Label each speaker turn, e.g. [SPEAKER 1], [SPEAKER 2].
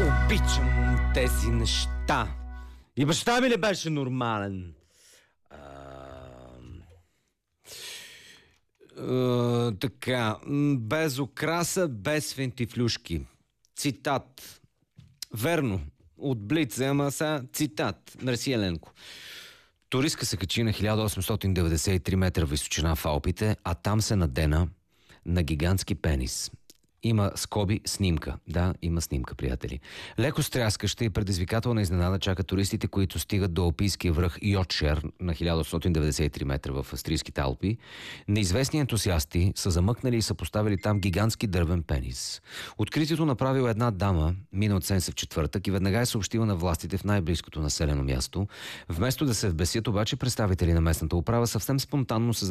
[SPEAKER 1] Обичам тези неща. И баща ми не беше нормален. Така, без украса, без фентифлюшки. Цитат. Верно, от Блица, ама са цитат. Мерси, Еленко. Туристка се качи на 1893 метра височина в Алпите, а там се надена на гигантски пенис. Има скоби снимка. Да, има снимка, приятели. Леко стряскаща и предизвикателна изненада чака туристите, които стигат до алпийския връх Йотшер на 1893 метра в австрийските Алпи. Неизвестни ентусиасти са замъкнали и са поставили там гигантски дървен пенис. Откритието направила една дама, минал седмица в четвъртък, и веднага е съобщила на властите в най-близкото населено място. Вместо да се вбесят, обаче представители на местната управа съвсем спонтанно се